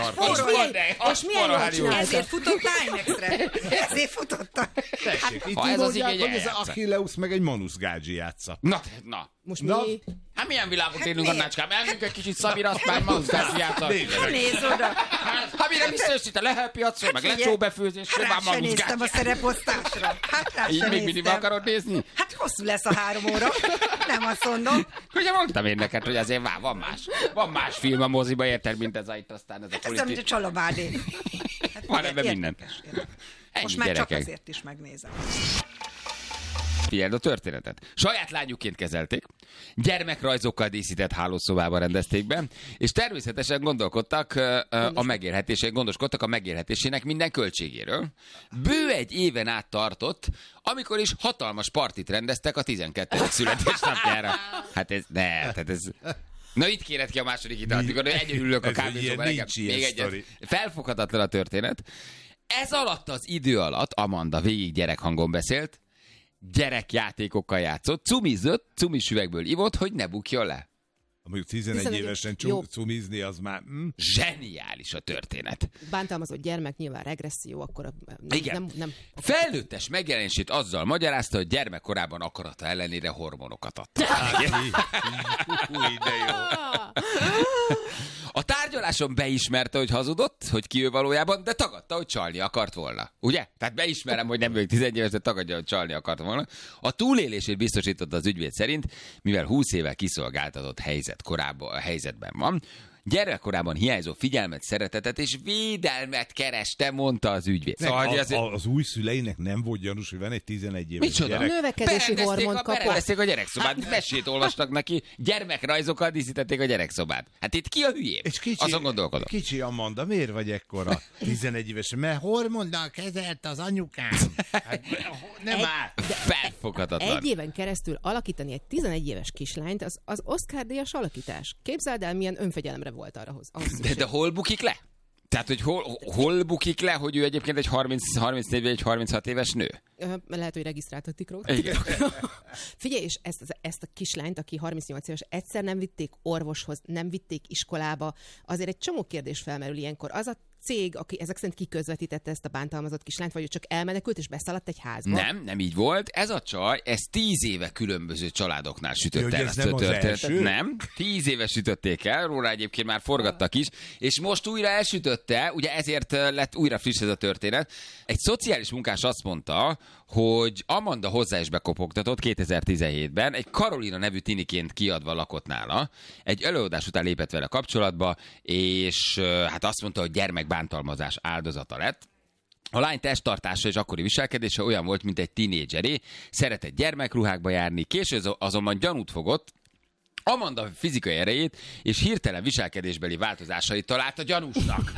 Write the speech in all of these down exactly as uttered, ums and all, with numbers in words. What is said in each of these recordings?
És milyen jól csinálta? Ezért futottál IMAX-re. Ezért futottál. Tessék, itt úgy mondják, hogy ez Achilleus meg egy Manus Gágyi játsza. Na, na. Most Na. mi? Hát milyen világot élünk, Annácskám? Elmegyünk egy kicsit Szabira, aztán Manus Gágyi játsza. Nézd oda. Hát mire visszajössz a lehelypiacról, meg lecsó befőzésről, Rá már se Manus néztem a Gágyi. szereposztásra. Hát rá Így se még mindig meg néztem. akarod nézni? Hát hosszú lesz a három óra. Nem azt mondom. Ugye mondtam én neked, hogy azért vár, van más. Van más film a moziba, érted, mint ez a itt aztán ez a Hát ez olyan, mint a politik. Csalabádé. Hát Van ebben minden. Ennyi, Most már csak gyerekek. azért is megnézem. Figyeld a történetet. Saját lányuként kezelték, gyermekrajzokkal díszített hálószobában rendezték be, és természetesen gondolkodtak uh, a megélhetésén, gondoskodtak a megélhetésének minden költségéről. Bő egy éven át tartott, amikor is hatalmas partit rendeztek a tizenkettedik születésnapjára. Hát ez, ne, tehát ez... Na itt kéred ki a második italt, mikor egyedül ülök a Ez egy kávézóban. ilyen, Nekem nincs ilyen még egyet. sztori. Felfoghatatlan a történet. Ez alatt az idő alatt Amanda végig gyerekhangon beszélt, gyerekjátékokkal játszott, cumizott, cumis üvegből ivott, hogy ne bukjon le. Mondjuk tizenegy tizenegy évesen jó. csu- cumizni, az már... Hm? Zseniális a történet. Bántalmazott gyermek, nyilván regresszió, akkor a, nem, Igen. nem, nem, Felnőttes megjelenését azzal magyarázta, hogy gyermekkorában akarata ellenére hormonokat adta. Új, de jó. A tárgyaláson beismerte, hogy hazudott, hogy ki ő valójában, de tagadta, hogy csalni akart volna. Ugye? Tehát beismerem, hogy nem vagyok tizenegy éves, de tagadja, hogy csalni akart volna. A túlélését biztosította az ügyvéd szerint, mivel húsz éve kiszolgáltatott helyzet korábban, helyzetben van. Gyermekkorában hiányzó figyelmet, szeretetet és védelmet kereste, mondta az ügyvéd. Szóval hogy az, az új szüleinek nem volt gyanús, hogy van egy tizenegy éves Micsoda? gyerek. növekedési Berendezték hormont a, kapott. berendezték a gyerekszobát, mesét olvastak neki, gyermekrajzokkal díszítették a gyerekszobát. Hát itt ki a hülyé? És kicsi, Azon gondolkodom. kicsi Amanda, miért vagy ekkora? tizenegy éves, mert hormonnal kezelte az anyukám. Hát, nem Egy- áll. Felfoghatatlan. Egy éven keresztül alakítani egy tizenegy éves kislányt, az, az Oscar-díjas alakítás. Képzeld el, milyen önfegyelmre volt arra hoz. ahhoz De, szükség. de hol bukik le? Tehát, hogy hol, hol bukik le, hogy ő egyébként egy harminc, harmincnégy vagy egy harminchat éves nő? Ö, Lehet, hogy regisztráltatik róla. Igen. Figyelj, és ezt, ezt a kislányt, aki harmincnyolc éves, egyszer nem vitték orvoshoz, nem vitték iskolába. Azért egy csomó kérdés felmerül ilyenkor. Az a cég, aki ezek szerint kiközvetítette ezt a bántalmazott kislányt, vagy ő csak elmenekült és beszaladt egy házba? Nem, nem így volt. Ez a csaj, ez tíz éve különböző családoknál sütötte Hogy el ez ezt nem a az történetet. első? Nem, tíz éve sütötték el, róla egyébként már forgattak is, és most újra elsütötte, ugye ezért lett újra friss ez a történet. Egy szociális munkás azt mondta, hogy Amanda hozzá is bekopogtatott kétezer-tizenhétben, egy Karolina nevű tiniként kiadva lakott nála, egy előadás után lépett vele kapcsolatba, és hát azt mondta, hogy gyermekbántalmazás áldozata lett. A lány testtartása és akkori viselkedése olyan volt, mint egy tinédzseré, szeretett gyermekruhákba járni, később azonban gyanút fogott, Amanda fizikai erejét és hirtelen viselkedésbeli változásait találta gyanúsnak.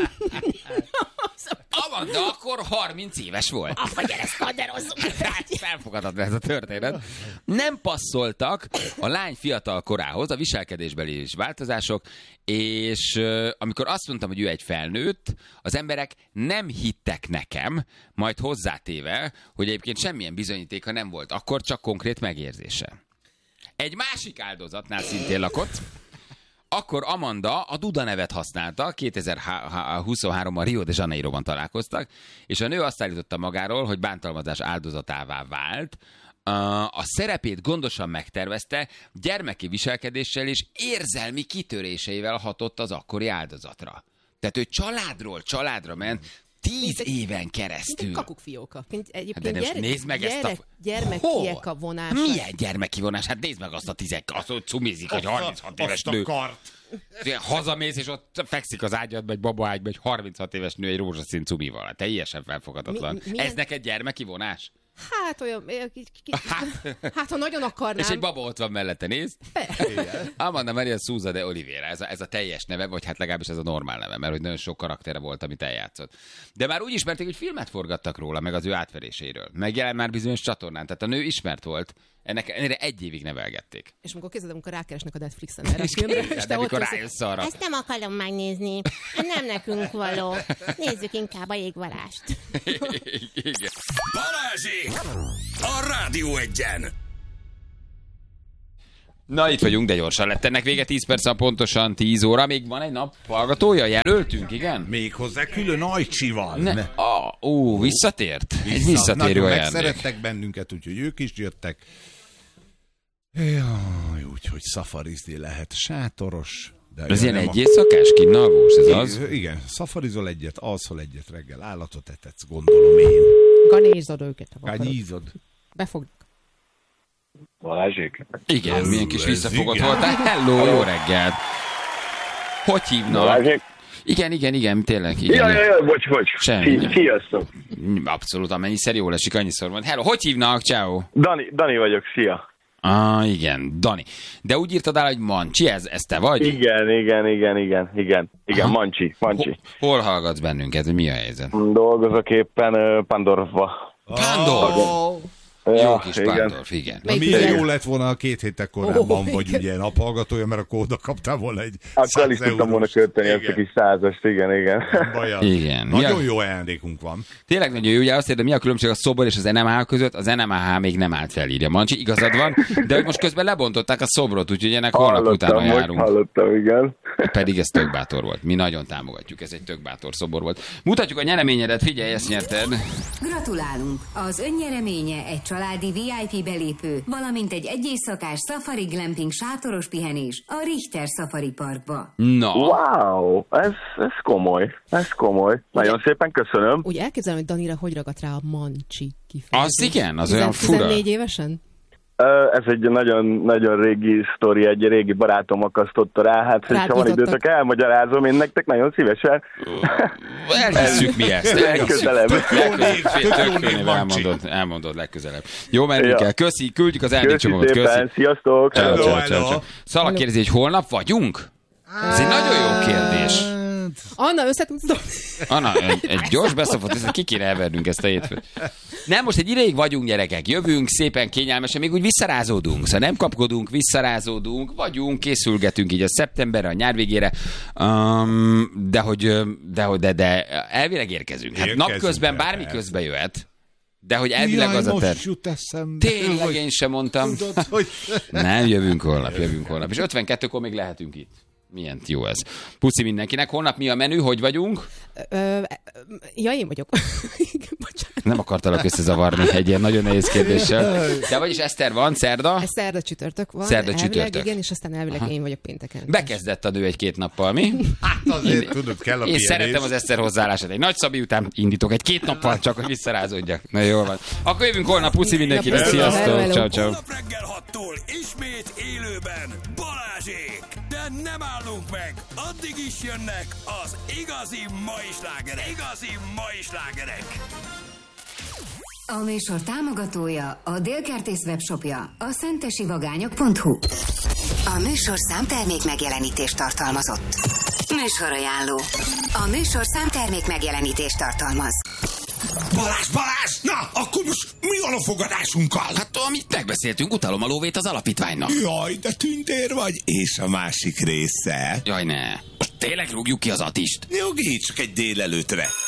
Amanda akkor harminc éves volt. Apa, gyere, szkanderozzunk! Felfogadhatatlan ez a történet. Nem passzoltak a lány fiatal korához a viselkedésbeli is változások, és uh, amikor azt mondtam, hogy ő egy felnőtt, az emberek nem hittek nekem, majd hozzátéve, hogy egyébként semmilyen bizonyítéka nem volt, akkor csak konkrét megérzése. Egy másik áldozatnál szintén lakott, akkor Amanda a Duda nevet használta, kétezer-huszonháromban Rio de Janeiroban találkoztak, és a nő azt állította magáról, hogy bántalmazás áldozatává vált, a szerepét gondosan megtervezte, gyermeki viselkedéssel és érzelmi kitöréseivel hatott az akkori áldozatra. Tehát ő családról családra ment, tíz egy- éven Mint keresztül. egy kakukfióka. Mint Hát egyébként de most gyere, nézd meg ezt a... gyerek, gyermekiek a vonás. Milyen gyermeki vonás? Hát nézd meg azt a tizek, azt, hogy cumizik, hogy harminchat éves Azt a nő. kart. Hazamész, és ott fekszik az ágyadba, egy babaágyba, egy harminchat éves nő egy rózsaszín cumival. Teljesen felfogadatlan. Mi- milyen- Ez neked gyermeki vonás? Hát olyan, eh, ki- ki- Hát. hát ha nagyon akarnám. És egy baba ott van mellette, nézd. Amanda Maria Souza de Oliveira, ez a, ez a teljes neve, vagy hát legalábbis ez a normál neve, mert hogy nagyon sok karaktere volt, amit eljátszott. De már úgy ismerték, hogy filmet forgattak róla, meg az ő átveréséről. Megjelent már bizonyos csatornán, tehát a nő ismert volt. Ennek ennyire egy évig nevelgették. És amikor kézzed, amikor rákeresnek a Netflixen erre a filmre, és De te ott amikor jössz, rájössz arra. Ezt nem akarom megnézni. Nem nekünk való. Nézzük inkább a jégvalást. Igen. Balázsék! A Rádió Egyen! Na, itt vagyunk, de gyorsan lett ennek vége, tíz perc, pontosan tíz óra. Még van egy nap hallgatója, jelöltünk, igen? Még hozzá külön Ajcsival. Ne, Ne. ah, ó, visszatért? Vissza. Egy visszatérő Nagyon ajándék. megszerettek bennünket, úgyhogy ők is jöttek. Jaj, úgyhogy szafarizni lehet. Sátoros. De Ez ilyen nem egy éjszakás kínálgós, ez a... az? Igen, szafarizol egyet, alszol egyet reggel, állatot etetsz, gondolom én. Ganézod őket. ha akarod. Gányízod. Befognak. Balázsék? Igen, Ez- milyen kis ez visszafogott igen. voltál. Hello, jó reggelt! Hogy hívnak? Balázsék? Igen, igen, igen, tényleg, igen. Ja, ja, ja, bocs, bocs. Semmi. Fi- Sziasztok. Abszolút, amennyiszer jól esik, annyiszor van. Hello, hogy hívnak? Ciao. Dani, Dani vagyok, szia. Ah, igen, Dani. De úgy írtad el, hogy Mancsi, ez, ez te vagy? Igen, igen, igen, igen, igen, igen, Aha. Mancsi, Mancsi. Ho- hol hallgatsz bennünket? Mi a helyzet? Dolgozok éppen ö, Pandorfba. Pándorf! Oh, Jó kis Pándorf, igen. na Melyik milyen ugye? jó lett volna a két héttel korábban, Ó, vagy igen. ugye naphallgatója, mert akkor oda kaptál volna egy Akkor el is száz tudtam volna eurós. költeni ezt a Igen. kis százast, igen, igen. Bajad. Igen. Nagyon Mi a- jó ajándékunk van. Tényleg nagyon jó, ugye azt érde, mi a különbség a szobor és az en em há között? Az en em há még nem állt fel, írja Mancsi, igazad van, de hogy most közben lebontották a szobrot, úgyhogy ennek holnap utána Hallottam, most járunk. hallottam, igen. Pedig ez tök bátor volt. Mi nagyon támogatjuk, ez egy tök bátor szobor volt. Mutatjuk a nyereményedet, figyelj, ezt nyerted. Gratulálunk! Az önnyereménye egy családi vé i pé belépő, valamint egy egyéjszakás Safari Glamping sátoros pihenés a Richter Safari Parkba. Na, Wow, ez, ez komoly, ez komoly. Nagyon szépen köszönöm. Úgy elképzelem, hogy Danira hogy ragadt rá a Mancsi kifejezés. az igen, az olyan fura. tizennégy évesen? Ö, Ez egy nagyon, nagyon régi sztori, egy régi barátom akasztotta rá, hát hogyha van nyitottak. időtök, elmagyarázom én nektek nagyon szívesen. Elhisszük mi ezt. elhisszük. Legközelebb. Legközelebb. Tök jó Tök név, jó név, Mancsi. elmondod, elmondod legközelebb. Jó, menjünk Ja. el. Köszi, küldjük az Köszi ajándékcsomagot. Köszi. szépen, sziasztok! Ciao, Hello, ciao, hello. ciao, ciao. Szala kérdezi, hogy holnap vagyunk? Ez egy nagyon jó kérdés. Anna, össze tudsz dobni? Anna, egy, egy gyors beszopott, ezt ki kéne elvernünk ezt a hétfőt. Nem, most egy ideig vagyunk, gyerekek, jövünk, szépen kényelmesen, még úgy visszarázódunk, szóval nem kapkodunk, visszarázódunk, vagyunk, készülgetünk így a szeptemberre, a nyár végére, um, de hogy, de, hogy de, de elvileg érkezünk. Hát Érkezünk, napközben bármi persze. közbe jöhet, de hogy elvileg Jaj, az a most terv. jut eszembe, Tényleg hogy én sem mondtam. tudod, hogy... Nem, jövünk holnap, jövünk holnap. És ötvenkettőkor még lehetünk itt. Milyen jó ez. Puszi mindenkinek. Holnap mi a menü? Hogy vagyunk? Ö, ö, ja, én vagyok. Igen, bocsánat. Nem akartalak összezavarni egy ilyen nagyon nehéz kérdéssel. De vagyis Eszter van, szerda. Ez szerda csütörtök van. Szerda elvileg, csütörtök. Igen, és aztán elvileg én vagyok pénteken. Bekezdett a nő egy-két nappal, mi? Hát azért tudod, kell a Én pihenés. szeretem az Eszter hozzáállását. Egy nagy Szabi után indítok egy-két nappal, csak hogy visszarázódjak. Na jól van. Akkor jövünk holnap. Puszi mindenkinek. Hello, Sziasztok. hello. Ciao, ciao. Holnap reggel hattól ismét élőben Balázsék! De nem állunk meg! Addig is jönnek az igazi mai slágerek! Igazi mai slágerek! A műsor támogatója a Délkertész webshopja, a szentesivagányok pont hu. A műsor számtermék megjelenítést tartalmazott. Műsorajánló. A műsor számtermék megjelenítést tartalmaz. Balázs, Balázs! Na, akkor most mi van a fogadásunkkal? Hát, amit megbeszéltünk, utalom a lóvét az alapítványnak. Jaj, de tündér vagy, és a másik része. Jaj, ne. Most tényleg rúgjuk ki az Atist? Nyugi, csak egy délelőtre.